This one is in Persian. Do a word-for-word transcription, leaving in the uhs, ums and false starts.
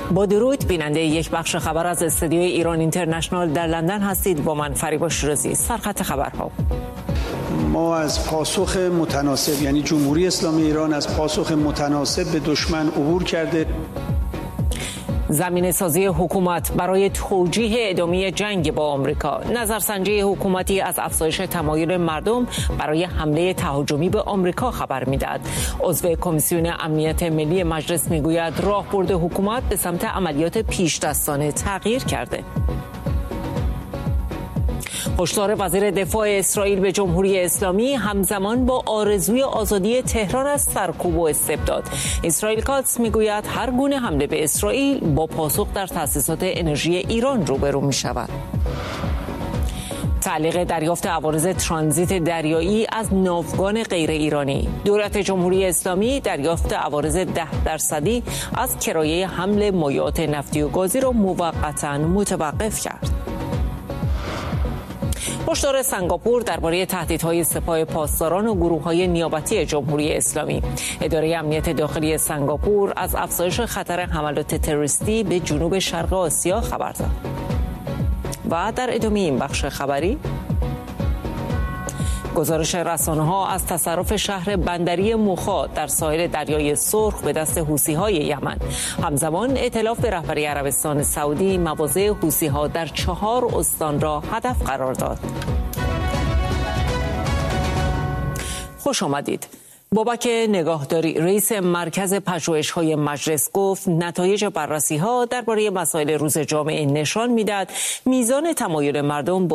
با درود، بیننده یک بخش خبر از استودیوی ایران اینترنشنال در لندن هستید. با من فریبا شیرازی. سرخط خبرها: ما از پاسخ متناسب، یعنی جمهوری اسلامی ایران از پاسخ متناسب به دشمن عبور کرده. زمینه سازی حکومت برای توجیه ادامه جنگ با آمریکا. نظرسنجی حکومتی از افزایش تمایل مردم برای حمله تهاجمی به آمریکا خبر می‌دهد. عضو کمیسیون امنیت ملی مجلس میگوید راهبرد حکومت به سمت عملیات پیش‌دستانه تغییر کرده. هشدار وزیر دفاع اسرائیل به جمهوری اسلامی همزمان با آرزوی آزادی تهران از سرکوب و استبداد. اسرائیل کاتس میگوید هر گونه حمله به اسرائیل با پاسخ در تأسیسات انرژی ایران روبرو می شود. تعلیق دریافت عوارض ترانزیت دریایی از ناوگان غیر ایرانی. دولت جمهوری اسلامی دریافت عوارض ده درصدی از کرایه حمل مایعات نفتی و گازی را موقتا متوقف کرد. هشدار سنگاپور درباره تهدیدهای سپاه پاسداران و گروه‌های نیابتی جمهوری اسلامی. اداره امنیت داخلی سنگاپور از افزایش خطر حملات تروریستی به جنوب شرق آسیا خبر داد. و در ادامه این بخش خبری، گزارش رسانه‌ها از تصرف شهر بندری موخا در ساحل دریای سرخ به دست حوثی‌های یمن. همزمان ائتلاف به رهبری عربستان سعودی مواضع حوثی‌ها در چهار استان را هدف قرار داد. خوش آمدید. بابک نگاهداری، رئیس مرکز پژوهش‌های مجلس، گفت نتایج بررسی‌ها درباره مسائل روز جامعه نشان می‌دهد میزان تمایل مردم با